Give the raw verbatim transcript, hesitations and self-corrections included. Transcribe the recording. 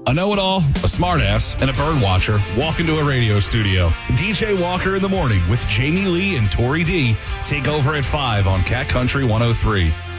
A know-it-all, a smartass, and a bird watcher walk into a radio studio. D J Walker in the Morning with Jamie Lee and Tori D take over at five on Cat Country one oh three.